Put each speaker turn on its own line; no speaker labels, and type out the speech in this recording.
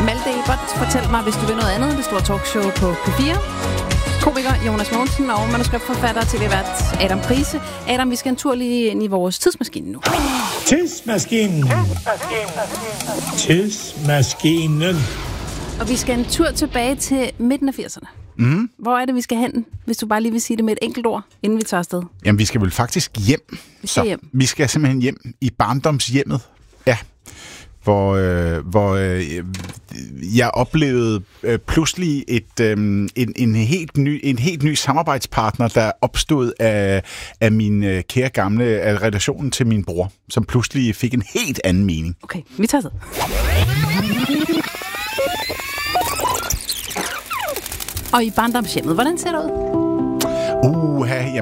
Malte Ebert, fortæl mig, hvis du vil noget andet. Det store talkshow på P4. Komiker Jonas Mogensen og manuskriptforfatter til vært Adam Prise. Adam, vi skal en tur lige ind i vores tidsmaskine nu.
Tidsmaskinen.
Og vi skal en tur tilbage til midten af 80'erne.
Mm.
Hvor er det, vi skal hen, hvis du bare lige vil sige det med et enkelt ord, inden vi tager afsted?
Jamen, vi skal vel faktisk hjem. Vi skal simpelthen hjem i barndomshjemmet. Ja. Hvor jeg oplevede pludselig en helt ny samarbejdspartner, der opstod af min kære gamle af relationen til min bror, som pludselig fik en helt anden mening.
Okay, vi tager det. Og i barndomshjemmet, hvordan ser det ud?